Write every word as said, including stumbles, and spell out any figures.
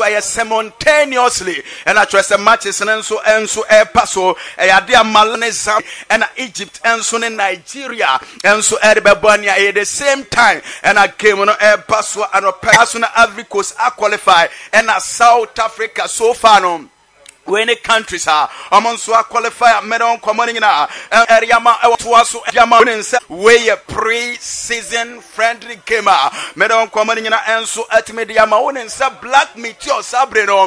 I simultaneously and I trust the matches and so and so air paso a dear Malanese and Egypt and so in Nigeria and so at Babania at the same time and I came on air paso and a person Ivory Coast I qualify and a South Africa so far no when the countries are among so qualify medal commoning na area ma to yama way a pre-season friendly game medal commoning na and so at media ma one black meteor sabrino